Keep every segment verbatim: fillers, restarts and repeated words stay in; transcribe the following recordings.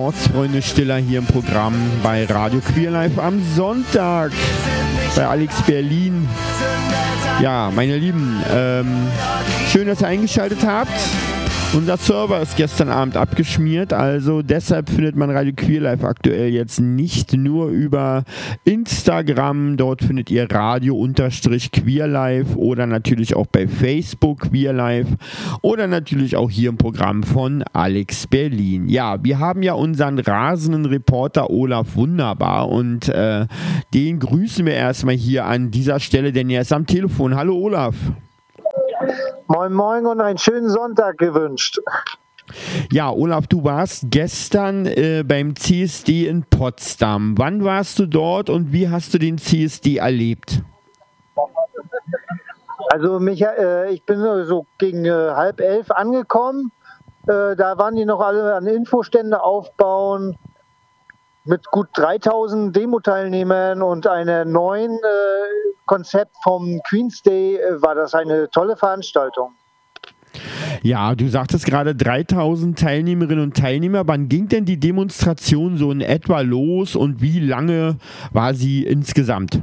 Mordsfreunde Stiller hier im Programm bei Radio Queer Live am Sonntag bei Alex Berlin. Ja, meine Lieben, ähm, schön, dass ihr eingeschaltet habt. Unser Server ist gestern Abend abgeschmiert, also deshalb findet man Radio Queer Live aktuell jetzt nicht nur über Instagram. Dort findet ihr Radio-Queer Live oder natürlich auch bei Facebook Queer Live oder natürlich auch hier im Programm von Alex Berlin. Ja, wir haben ja unseren rasenden Reporter Olaf Wunderbar und äh, den grüßen wir erstmal hier an dieser Stelle, denn er ist am Telefon. Hallo Olaf. Moin Moin und einen schönen Sonntag gewünscht. Ja, Olaf, du warst gestern äh, beim C S D in Potsdam. Wann warst du dort und wie hast du den C S D erlebt? Also mich, äh, ich bin so gegen äh, halb elf angekommen. Äh, da waren die noch alle an Infostände aufbauen. Mit gut dreitausend Demo-Teilnehmern und einem neuen äh, Konzept vom Queen's Day äh, war das eine tolle Veranstaltung. Ja, du sagtest gerade dreitausend Teilnehmerinnen und Teilnehmer. Wann ging denn die Demonstration so in etwa los und wie lange war sie insgesamt?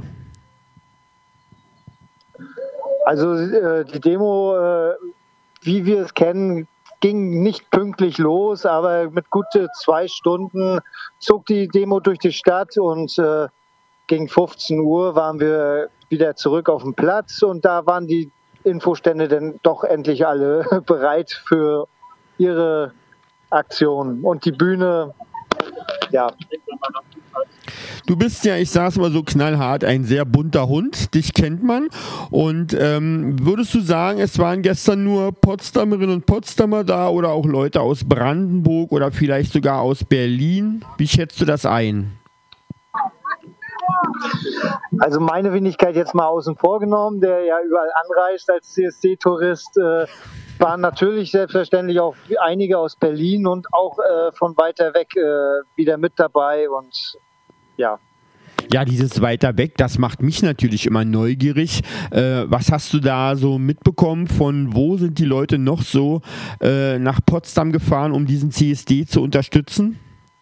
Also äh, die Demo, äh, wie wir es kennen, ging nicht pünktlich los, aber mit gute zwei Stunden zog die Demo durch die Stadt und äh, gegen fünfzehn Uhr waren wir wieder zurück auf dem Platz und da waren die Infostände dann doch endlich alle bereit für ihre Aktion und die Bühne, ja. Du bist ja, ich sag's mal so knallhart, ein sehr bunter Hund. Dich kennt man. Und ähm, würdest du sagen, es waren gestern nur Potsdamerinnen und Potsdamer da oder auch Leute aus Brandenburg oder vielleicht sogar aus Berlin? Wie schätzt du das ein? Also meine Wenigkeit jetzt mal außen vor genommen, der ja überall anreist als C S D-Tourist, äh, waren natürlich selbstverständlich auch einige aus Berlin und auch äh, von weiter weg äh, wieder mit dabei und ja. Ja, dieses weiter weg, das macht mich natürlich immer neugierig. Äh, was hast du da so mitbekommen? Von wo sind die Leute noch so äh, nach Potsdam gefahren, um diesen C S D zu unterstützen?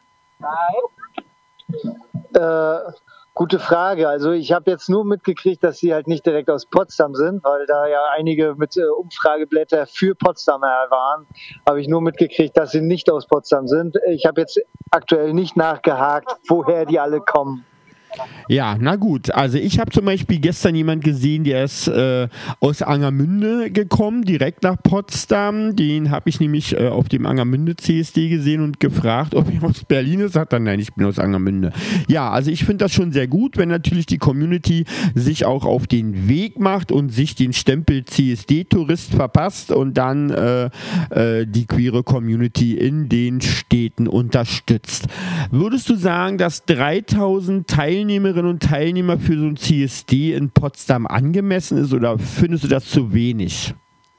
Äh, gute Frage. Also ich habe jetzt nur mitgekriegt, dass sie halt nicht direkt aus Potsdam sind, weil da ja einige mit äh, Umfrageblätter für Potsdamer waren. Habe ich nur mitgekriegt, dass sie nicht aus Potsdam sind. Ich habe jetzt aktuell nicht nachgehakt, woher die alle kommen. Ja, na gut. Also ich habe zum Beispiel gestern jemand gesehen, der ist äh, aus Angermünde gekommen, direkt nach Potsdam. Den habe ich nämlich äh, auf dem Angermünde C S D gesehen und gefragt, ob er aus Berlin ist. Sagt dann, nein, ich bin aus Angermünde. Ja, also ich finde das schon sehr gut, wenn natürlich die Community sich auch auf den Weg macht und sich den Stempel C S D-Tourist verpasst und dann äh, äh, die queere Community in den Städten unterstützt. Würdest du sagen, dass dreitausend Teilnehmerinnen und Teilnehmer für so ein C S D in Potsdam angemessen ist oder findest du das zu wenig?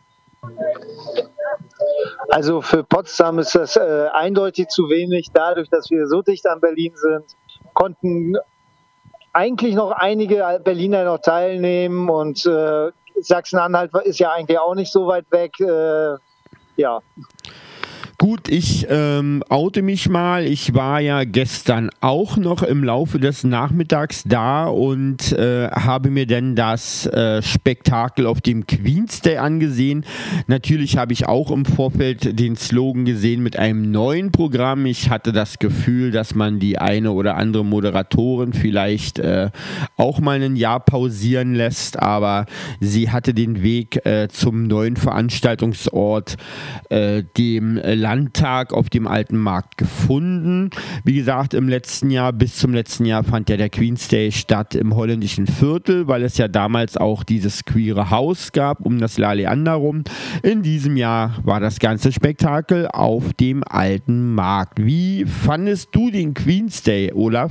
Also für Potsdam ist das äh, eindeutig zu wenig. Dadurch, dass wir so dicht an Berlin sind, konnten eigentlich noch einige Berliner noch teilnehmen und äh, Sachsen-Anhalt ist ja eigentlich auch nicht so weit weg. Äh, ja. Gut, ich ähm, oute mich mal. Ich war ja gestern auch noch im Laufe des Nachmittags da und äh, habe mir dann das äh, Spektakel auf dem Queen's Day angesehen. Natürlich habe ich auch im Vorfeld den Slogan gesehen mit einem neuen Programm. Ich hatte das Gefühl, dass man die eine oder andere Moderatorin vielleicht äh, auch mal ein Jahr pausieren lässt, aber sie hatte den Weg äh, zum neuen Veranstaltungsort, äh, dem Landtag auf dem Alten Markt gefunden. Wie gesagt, im letzten Jahr, bis zum letzten Jahr fand ja der Queen's Day statt im holländischen Viertel, weil es ja damals auch dieses queere Haus gab, um das La Leander rum. In diesem Jahr war das ganze Spektakel auf dem Alten Markt. Wie fandest du den Queen's Day, Olaf?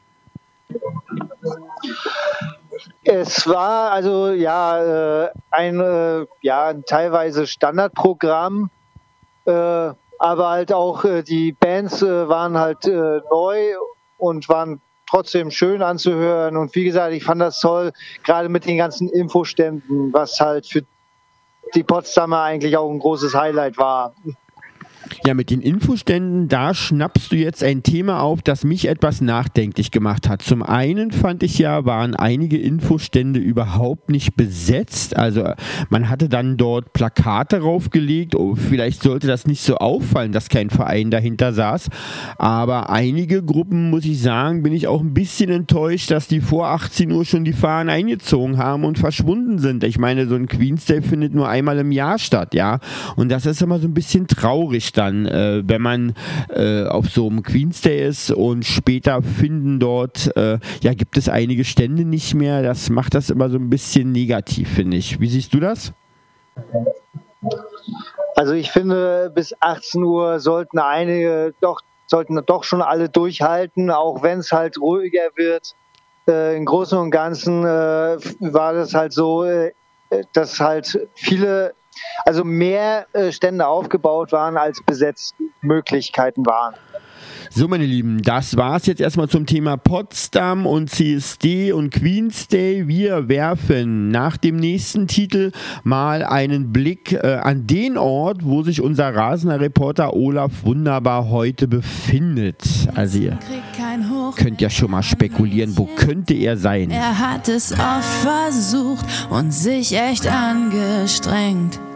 Es war also ja äh, ein äh, ja ein teilweise Standardprogramm, äh, aber halt auch äh, die Bands äh, waren halt äh, neu und waren trotzdem schön anzuhören. Und wie gesagt, ich fand das toll, gerade mit den ganzen Infoständen, was halt für die Potsdamer eigentlich auch ein großes Highlight war. Ja, mit den Infoständen, da schnappst du jetzt ein Thema auf, das mich etwas nachdenklich gemacht hat. Zum einen fand ich ja, waren einige Infostände überhaupt nicht besetzt. Also man hatte dann dort Plakate raufgelegt. Oh, vielleicht sollte das nicht so auffallen, dass kein Verein dahinter saß. Aber einige Gruppen, muss ich sagen, bin ich auch ein bisschen enttäuscht, dass die vor achtzehn Uhr schon die Fahnen eingezogen haben und verschwunden sind. Ich meine, so ein Queen's Day findet nur einmal im Jahr statt, ja. Und das ist immer so ein bisschen traurig dann. Äh, wenn man äh, auf so einem Queen's Day ist und später finden dort, äh, ja, gibt es einige Stände nicht mehr. Das macht das immer so ein bisschen negativ, finde ich. Wie siehst du das? Also ich finde, bis achtzehn Uhr sollten einige doch, sollten doch schon alle durchhalten, auch wenn es halt ruhiger wird. Äh, im Großen und Ganzen äh, war das halt so, äh, dass halt viele Also mehr äh, Stände aufgebaut waren, als Besetzmöglichkeiten waren. So, meine Lieben, das war's jetzt erstmal zum Thema Potsdam und C S D und Queen's Day. Wir werfen nach dem nächsten Titel mal einen Blick äh, an den Ort, wo sich unser Rasener Reporter Olaf wunderbar heute befindet. Also ihr könnt ja schon mal spekulieren, wo könnte er sein? Er hat es oft versucht und sich echt angestrengt.